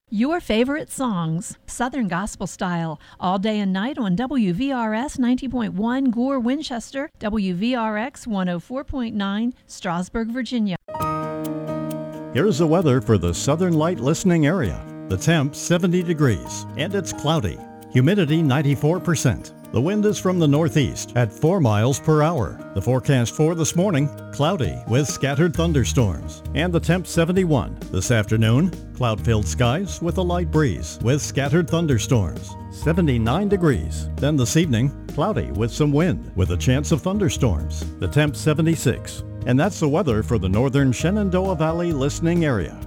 Your favorite songs, Southern Gospel Style, all day and night on WVRS 90.1 Gore, Winchester, WVRX 104.9 Strasburg, Virginia. Here's the weather for the Southern Light listening area. The temp 70 degrees and it's cloudy. Humidity 94%. The wind is from the northeast at 4 miles per hour. The forecast for this morning, cloudy with scattered thunderstorms. And the temp 71. This afternoon, cloud-filled skies with a light breeze with scattered thunderstorms. 79 degrees. Then this evening, cloudy with some wind with a chance of thunderstorms. The temp 76. And that's the weather for the northern Shenandoah Valley listening area.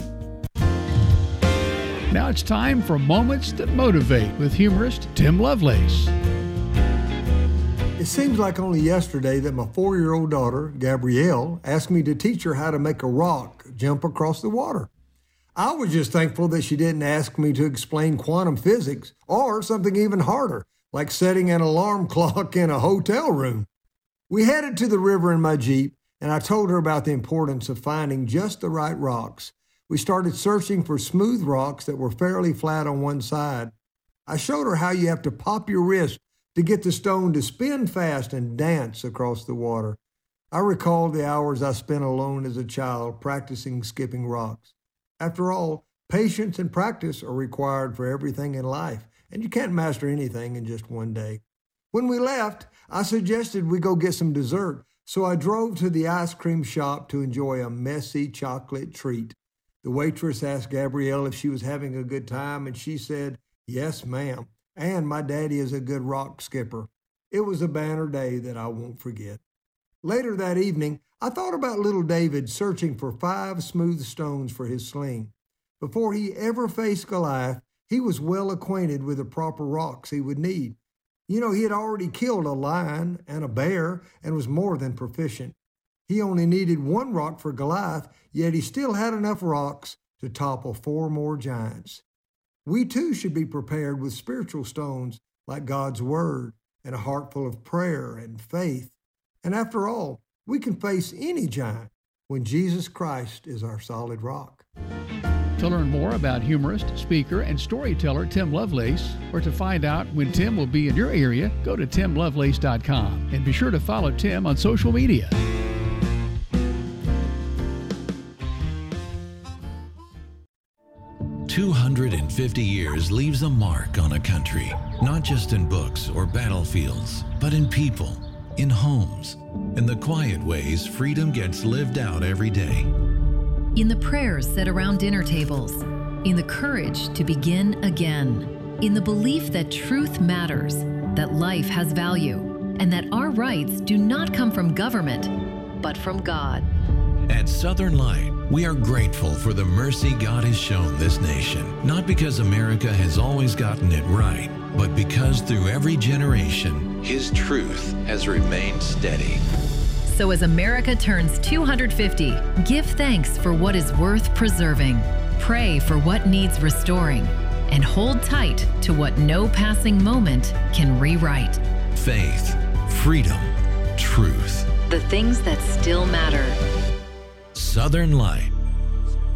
Now it's time for Moments That Motivate with humorist Tim Lovelace. It seems like only yesterday that my 4-year-old daughter, Gabrielle, asked me to teach her how to make a rock jump across the water. I was just thankful that she didn't ask me to explain quantum physics or something even harder, like setting an alarm clock in a hotel room. We headed to the river in my Jeep, and I told her about the importance of finding just the right rocks. We started searching for smooth rocks that were fairly flat on one side. I showed her how you have to pop your wrist to get the stone to spin fast and dance across the water. I recalled the hours I spent alone as a child practicing skipping rocks. After all, patience and practice are required for everything in life, and you can't master anything in just one day. When we left, I suggested we go get some dessert, so I drove to the ice cream shop to enjoy a messy chocolate treat. The waitress asked Gabrielle if she was having a good time, and she said, "Yes, ma'am, and my daddy is a good rock skipper." It was a banner day that I won't forget. Later that evening, I thought about little David searching for 5 smooth stones for his sling. Before he ever faced Goliath, he was well acquainted with the proper rocks he would need. You know, he had already killed a lion and a bear and was more than proficient. He only needed 1 rock for Goliath, yet he still had enough rocks to topple 4 more giants. We too should be prepared with spiritual stones like God's Word and a heart full of prayer and faith. And after all, we can face any giant when Jesus Christ is our solid rock. To learn more about humorist, speaker, and storyteller Tim Lovelace, or to find out when Tim will be in your area, go to timlovelace.com and be sure to follow Tim on social media. "250 years leaves a mark on a country, not just in books or battlefields, but in people, in homes, in the quiet ways freedom gets lived out every day. In the prayers said around dinner tables, in the courage to begin again, in the belief that truth matters, that life has value, and that our rights do not come from government, but from God." At Southern Light, we are grateful for the mercy God has shown this nation, not because America has always gotten it right, but because through every generation, His truth has remained steady. So as America turns 250, give thanks for what is worth preserving, pray for what needs restoring, and hold tight to what no passing moment can rewrite. Faith, freedom, truth. The things that still matter. Southern Light.